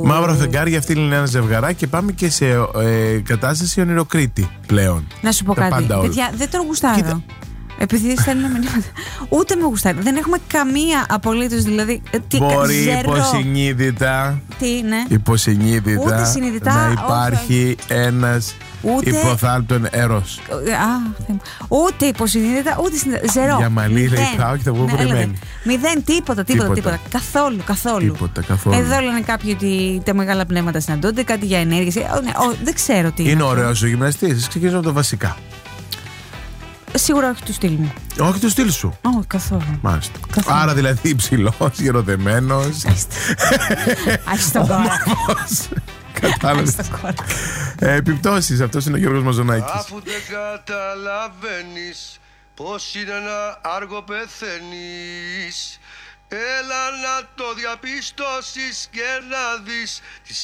Μαύρο φεγγάρι, αυτή είναι ένα ζευγαράκι και πάμε και σε κατάσταση ονειροκρίτη πλέον. Να σου πω κάτι. Παιδιά, δεν τον γουστάρω. Επειδή στέλνουν μηνύματα. Ούτε με γουστάρει. Δεν έχουμε καμία απολύτως. Δηλαδή. Μπορεί υποσυνείδητα. Τι, ναι. Υποσυνείδητα. Ούτε συνειδητά. Να υπάρχει ένας υποθάλπτον έρος. Ούτε υποσυνείδητα, ούτε συνειδητά. Ζερό. Για μαλλί λέει πάω και θα βγω βρεμένη. Μηδέν, τίποτα. Καθόλου. Εδώ λένε κάποιοι ότι τα μεγάλα πνεύματα συναντώνται, κάτι για ενέργειες. Δεν ξέρω τι. Είναι ωραίος ο γυμναστής. Ξεκινήσουμε από τα βασικά. Σίγουρα όχι του στυλ μου. Όχι του στυλ σου. Όχι, καθόλου. Μάλιστα. Άρα δηλαδή υψηλός, γεροδεμένος. Άχι τον κόρα. Κατάλαβες. Επιπτώσεις. Αυτός είναι ο Γιώργος Μαζονάκης. Αφού δεν καταλαβαίνεις πως είναι να άργο πεθαίνεις, έλα να το διαπιστώσεις και να δεις τις